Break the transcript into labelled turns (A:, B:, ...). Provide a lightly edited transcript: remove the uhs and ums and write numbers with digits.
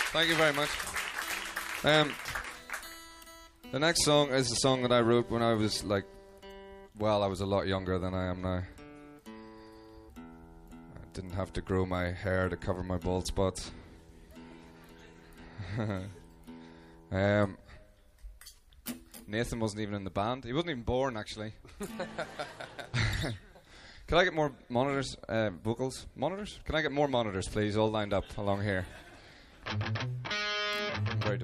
A: Thank you very much. The next song is a song that I wrote when I was I was a lot younger than I am now. I didn't have to grow my hair to cover my bald spots. Nathan wasn't even in the band. He wasn't even born, actually. Can I get more monitors, vocals? Monitors? Can I get more monitors, please, all lined up along here? I'm very